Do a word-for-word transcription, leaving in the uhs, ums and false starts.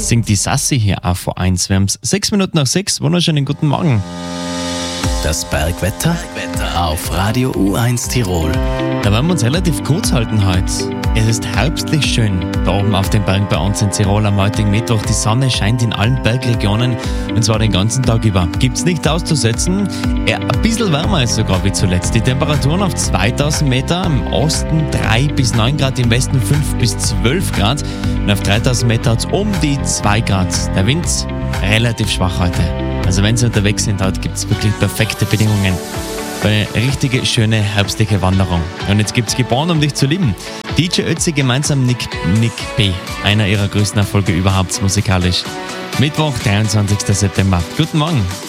singt die Sassi hier auf V eins. Wir haben es sechs Minuten nach sechs. Wunderschönen guten Morgen. Das Bergwetter auf Radio U eins Tirol. Da werden wir uns relativ kurz halten heute. Es ist herbstlich schön da oben auf dem Berg bei uns in Tirol am heutigen Mittwoch. Die Sonne scheint in allen Bergregionen und zwar den ganzen Tag über. Gibt's nicht auszusetzen. Ja, ein bisschen wärmer ist sogar wie zuletzt. Die Temperaturen auf zweitausend Meter, im Osten drei bis neun Grad, im Westen fünf bis zwölf Grad und auf dreitausend Meter hat es um die zwei Grad. Der Wind relativ schwach heute. Also wenn Sie unterwegs sind, heute gibt es wirklich perfekte Bedingungen für eine richtige, schöne, herbstliche Wanderung. Und jetzt gibt's Geboren, um dich zu lieben. D J Ötzi gemeinsam Nick, Nick B. Einer ihrer größten Erfolge überhaupt musikalisch. Mittwoch, dreiundzwanzigster September. Guten Morgen.